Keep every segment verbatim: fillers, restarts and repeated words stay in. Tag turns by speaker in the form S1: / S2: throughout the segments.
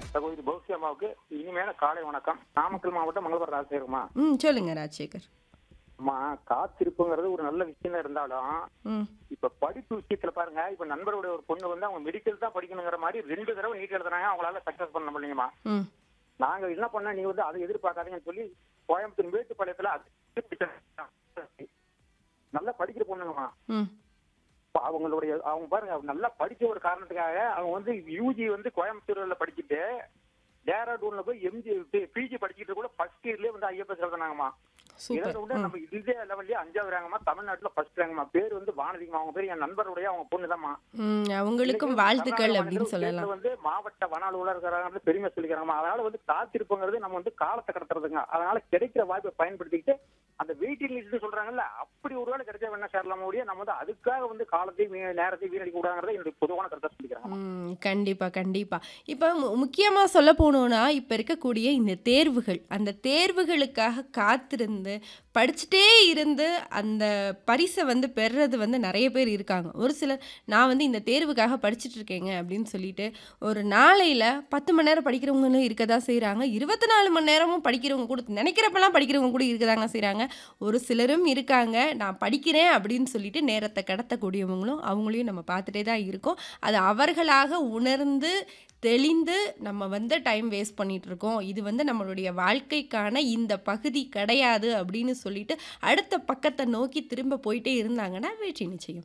S1: சகோதரி பௌசி அம்மாவுக்கு இனிமையான காலை வணக்கம். நாமக்கல் மாவட்டம் மங்களபுரம் ராஜசேகரமா.
S2: ம் சொல்லுங்க ராஜசேகர்.
S1: அம்மா, காத்திருப்புங்கிறது ஒரு நல்ல விஷயம் தான் இருந்தாலும்
S2: ம்
S1: இப்ப படிப்பு விஷயத்துல பாருங்க, இப்ப நண்பருடைய ஒரு பொண்ணு வந்து அவங்க மெடிக்கல் தான் படிக்கணுங்கிற மாதிரி ரெண்டு தடவை நீட் எழுதுறாங்க, அவங்களால சக்சஸ் பண்ண முடியுமா?
S2: ம்
S1: நாங்க என்ன பண்ண, நீ வந்து அதை எதிர்பார்க்காதீங்கன்னு சொல்லி கோயம்புத்தூர் மேட்டுப்பாளையத்துல அது நல்லா படிக்கிற பொண்ணுங்கம்மா.
S2: ம்
S1: இப்ப அவங்களுடைய அவங்க பாருங்க, அவங்க நல்லா படிச்ச ஒரு காரணத்துக்காக அவங்க வந்து யூஜி வந்து கோயம்புத்தூர்ல படிச்சுட்டு டேராடூன்ல போய் எம்ஜி பிஜி படிச்சுட்டு கூட ஃபர்ஸ்ட் இயர்லயே வந்து ஐஎஃப்எஸ் எழுதுனாங்கம்மா.
S2: சூப்பர்.
S1: இதை விட நம்ம இந்தியா லெவல்லயே அஞ்சாவது ரேங்கம்மா, தமிழ்நாட்டுல ஃபர்ஸ்ட் ரேங்கம்மா. பேர் வந்து வானதிமா, அவங்க பேர் என் நண்பருடைய அவங்க பொண்ணுதாம்மா.
S2: ம் அவங்களுக்கும் வாழ்த்துக்கள் அப்படின்னு சொல்லலாம்.
S1: வந்து மாவட்ட வன அலுவலர் பெருமை சொல்லிக்கிறாங்கம்மா. அதனால வந்து காத்திருப்புங்கிறது நம்ம வந்து காலத்தை கடத்துறதுங்க. அதனால கிடைக்கிற வாய்ப்பை பயன்படுத்திக்கிட்டு அந்த வெயிட்டிங் லிஸ்ட் சொல்றாங்கல்ல, அப்படி ஒரு வேலை கிடைச்சா வேணா சேரலாம் முடியும். நம்ம வந்து அதுக்காக வந்து காலத்தையும் நேரத்தையும் வீணடிக்க கூடாதுங்கிறத என்னுடைய பொதுவான கருத்தை சொல்லிக்கிறாங்க.
S2: ம் கண்டிப்பா கண்டிப்பா. இப்போ மு- முக்கியமா சொல்ல போனோம்னா இப்போ இருக்கக்கூடிய இந்த தேர்வுகள், அந்த தேர்வுகளுக்காக காத்திருந்து படிச்சுட்டே இருந்து அந்த பரிசை வந்து பெறுறது வந்து நிறைய பேர் இருக்காங்க. ஒரு சிலர் நான் வந்து இந்த தேர்வுக்காக படிச்சுட்டு இருக்கேங்க அப்படின்னு சொல்லிட்டு ஒரு நாளையில் பத்து மணி நேரம் படிக்கிறவங்களும் இருக்க தான் செய்கிறாங்க. இருபத்தி நாலு மணி நேரமும் படிக்கிறவங்க கூட நினைக்கிறப்பெல்லாம் படிக்கிறவங்க கூட இருக்க தாங்க செய்கிறாங்க. ஒரு சிலரும் இருக்காங்க நான் படிக்கிறேன் அப்படின்னு சொல்லிட்டு நேரத்தை கடத்தக்கூடியவங்களும் அவங்களையும் நம்ம பார்த்துட்டே தான் இருக்கோம். அது அவர்களாக உணர்ந்து தெளிந்து நம்ம வந்து டைம் வேஸ்ட் பண்ணிட்டு இருக்கோம், இது வந்து நம்மளுடைய வாழ்க்கைக்கான இந்த பகுதி கிடையாது அப்படின்னு சொல்லிட்டு அடுத்த பக்கத்தை நோக்கி திரும்ப போயிட்டே இருந்தாங்கன்னா வெற்றி நிச்சயம்.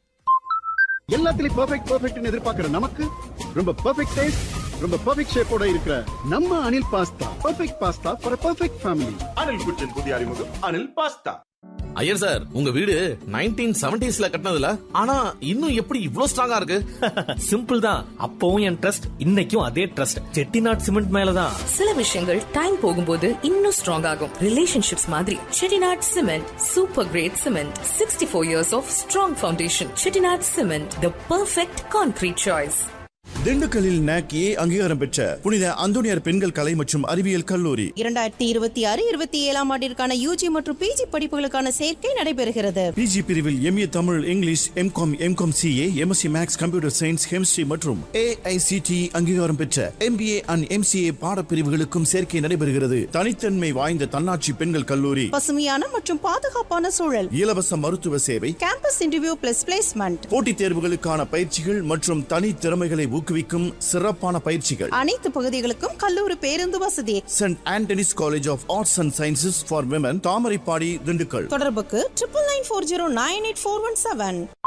S3: எல்லாத்துலயும் பெர்ஃபெக்ட் பெர்ஃபெக்ட்னு எதிர்பார்க்கிற நமக்கு ரொம்ப பெர்ஃபெக்ட் டேஸ்ட், ரொம்ப பெர்ஃபெக்ட் ஷேப்போட இருக்கிற நம்ம Anil pasta. Perfect pasta for perfect family.
S4: Anil குச்சின் புதிய அறிமுகம் அனில் பாஸ்தா.
S5: ஐயர் சார், உங்க வீடு நைன்டீன் செவன்டீஸ்ல கட்டினதுல ஆனா இன்னும் எப்படி இவ்ளோ ஸ்ட்ராங்கா இருக்கு?
S6: சிம்பிள் தான். அப்பவும் என் ட்ரஸ்ட், இன்னைக்கும் அதே ட்ரஸ்ட். செட்டிநாட் சிமெண்ட் மேலதான்.
S7: சில விஷயங்கள் டைம் போகும்போது இன்னும் ஸ்ட்ராங் ஆகும். ரிலேஷன்ஷிப்ஸ் மாதிரி Chettinad cement super great cement. Sixty four years of strong foundation. Chettinad cement, the perfect concrete choice.
S8: திண்டுக்கல்லில் நாக்கி அங்கீகாரம் பெற்ற புனித அந்தோனியார் பெண்கள் கலை மற்றும் அறிவியல் கல்லூரி
S9: இரண்டாயிரத்தி இருபத்தி ஆறு இருபத்தி ஏழாம் ஆண்டிற்கான யூஜி மற்றும் பிஜி படிப்புகளுக்கான சேர்க்கை நடைபெறுகிறது.
S8: பிஜி பிரிவில் MA Tamil, English, M Com, M Com CA, MSc maths, computer science, chemistry மற்றும் ஏஐசிடி அங்கீகாரம் பெற்ற எம்பிஏ அண்ட் எம்சிஏ பாடப்பிரிவுகளுக்கும் சேர்க்கை நடைபெறுகிறது. தனித்தன்மை வாய்ந்த தன்னாட்சி பெண்கள் கல்லூரி,
S9: பசுமையான மற்றும் பாதுகாப்பான சூழல்,
S8: இலவச மருத்துவ சேவை,
S9: கேம்பஸ் இன்டர்வியூ பிளஸ் பிளேஸ்மெண்ட்,
S8: போட்டித் தேர்வுகளுக்கான பயிற்சிகள் மற்றும் தனி திறமைகளை ஊக்குவிக்கும் சிறப்பான பயிற்சிகள்.
S9: அனைத்து பகுதிகளுக்கும் கல்லூரி பேருந்து வசதி.
S8: Send Anthony's college of arts and sciences for women, Thamaraipadi, Dindigul.
S9: தொடர்புக்கு triple nine four zero nine eight four one seven.